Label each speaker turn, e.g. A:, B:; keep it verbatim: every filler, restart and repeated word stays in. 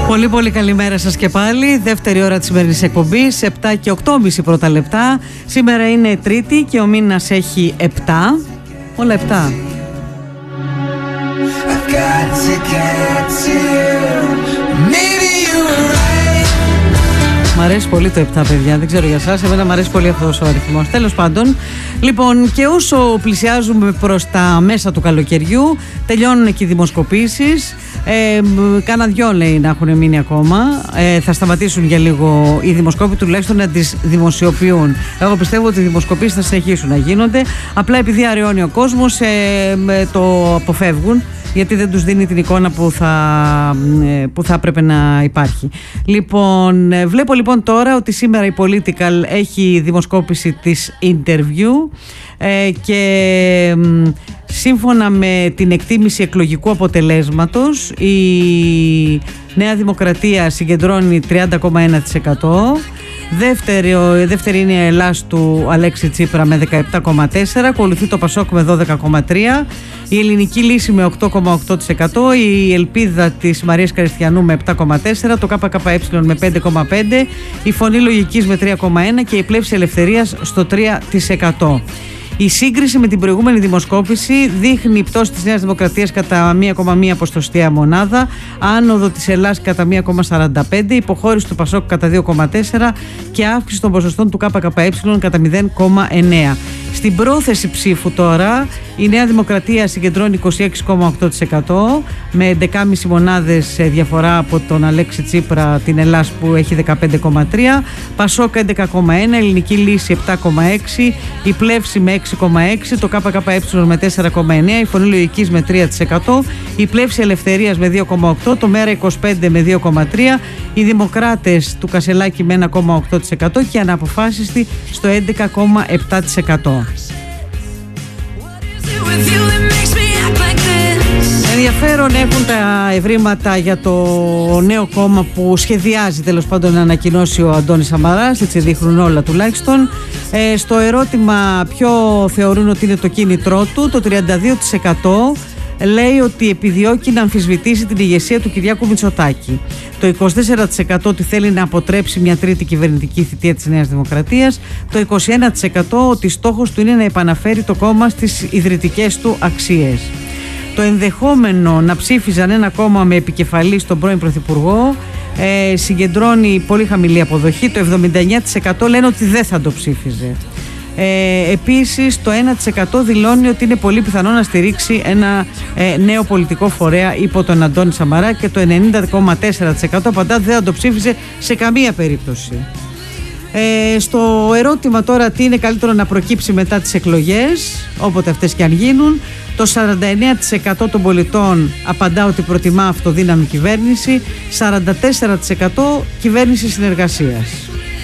A: Πολύ πολύ καλημέρα σας και πάλι. Δεύτερη ώρα της σημερινής εκπομπής, επτά και οκτώ και μισή πρώτα λεπτά. Σήμερα είναι Τρίτη και ο μήνας έχει επτά. Όλα επτά. Μ' αρέσει πολύ το επτά, παιδιά. Δεν ξέρω για εσάς. Εμένα μ' αρέσει πολύ αυτός ο αριθμός. Τέλος πάντων, λοιπόν, και όσο πλησιάζουμε προς τα μέσα του καλοκαιριού, τελειώνουν και οι δημοσκοπήσεις. Ε, κάνα δυο λέει να έχουν μείνει ακόμα. Ε, θα σταματήσουν για λίγο οι δημοσκόποι, τουλάχιστον να τις δημοσιοποιούν. Εγώ πιστεύω ότι οι δημοσκοπήσεις θα συνεχίσουν να γίνονται. Απλά επειδή αραιώνει ο κόσμος, ε, το αποφεύγουν, γιατί δεν τους δίνει την εικόνα που θα, που θα έπρεπε να υπάρχει. Λοιπόν, βλέπω λοιπόν τώρα ότι σήμερα η Political έχει δημοσκόπηση της Interview ε, και σύμφωνα με την εκτίμηση εκλογικού αποτελέσματος η Νέα Δημοκρατία συγκεντρώνει τριάντα κόμμα ένα τοις εκατό. Δεύτερη, δεύτερη είναι η Ελλάς του Αλέξη Τσίπρα με δεκαεπτά κόμμα τέσσερα τοις εκατό, ακολουθεί το Πασόκ με δώδεκα κόμμα τρία τοις εκατό, η Ελληνική Λύση με οκτώ κόμμα οκτώ τοις εκατό, η Ελπίδα της Μαρίας Καριστιανού με επτά κόμμα τέσσερα τοις εκατό, το ΚΚΕ με πέντε κόμμα πέντε τοις εκατό, η Φωνή Λογικής με τρία κόμμα ένα τοις εκατό και η Πλεύση Ελευθερίας στο τρία τοις εκατό. Η σύγκριση με την προηγούμενη δημοσκόπηση δείχνει πτώση της Νέας Δημοκρατίας κατά μία κόμμα μία ποσοστιαία μονάδα, άνοδο της Ελλάς κατά μία κόμμα σαράντα πέντε, υποχώρηση του Πασόκ κατά δύο κόμμα τέσσερα και αύξηση των ποσοστών του ΚΚΕ κατά μηδέν κόμμα εννέα. Στην πρόθεση ψήφου τώρα, η Νέα Δημοκρατία συγκεντρώνει είκοσι έξι κόμμα οκτώ τοις εκατό με έντεκα κόμμα πέντε μονάδες διαφορά από τον Αλέξη Τσίπρα, την Ελλάς που έχει δεκαπέντε κόμμα τρία, Πασόκ έντεκα κόμμα ένα, Ελληνική Λύση επτά κόμμα έξι, η Πλεύση με έξι κόμμα έξι, το ΚΚΕ με τέσσερα κόμμα εννέα, η Φωνή Λογικής με τρία τοις εκατό, η Πλεύση Ελευθερίας με δύο κόμμα οκτώ, το Μέρα είκοσι πέντε με δύο κόμμα τρία, οι Δημοκράτες του Κασελάκη με ένα κόμμα οκτώ τοις εκατό και οι αναποφάσιστοι στο έντεκα κόμμα επτά τοις εκατό. Ενδιαφέρον έχουν τα ευρήματα για το νέο κόμμα που σχεδιάζει τέλος πάντων να ανακοινώσει ο Αντώνης Σαμαράς, έτσι δείχνουν όλα τουλάχιστον. Ε, στο ερώτημα ποιο θεωρούν ότι είναι το κίνητρό του, το τριάντα δύο τοις εκατό λέει ότι επιδιώκει να αμφισβητήσει την ηγεσία του Κυριάκου Μητσοτάκη. Το είκοσι τέσσερα τοις εκατό ότι θέλει να αποτρέψει μια τρίτη κυβερνητική θητεία της Νέας Δημοκρατίας. Το είκοσι ένα τοις εκατό ότι στόχος του είναι να επαναφέρει το κόμμα στις ιδρυτικές του αξίες. Το ενδεχόμενο να ψήφιζαν ένα κόμμα με επικεφαλή στον πρώην Πρωθυπουργό ε, συγκεντρώνει πολύ χαμηλή αποδοχή. Το εβδομήντα εννέα τοις εκατό λένε ότι δεν θα το ψήφιζε. Ε, επίσης το ένα τοις εκατό δηλώνει ότι είναι πολύ πιθανό να στηρίξει ένα ε, νέο πολιτικό φορέα υπό τον Αντώνη Σαμαρά και το ενενήντα κόμμα τέσσερα τοις εκατό απαντά δεν θα το ψήφιζε σε καμία περίπτωση. Ε, στο ερώτημα τώρα τι είναι καλύτερο να προκύψει μετά τις εκλογές, όποτε αυτές και αν γίνουν, το σαράντα εννέα τοις εκατό των πολιτών απαντά ότι προτιμά αυτοδύναμη κυβέρνηση, σαράντα τέσσερα τοις εκατό κυβέρνηση συνεργασίας.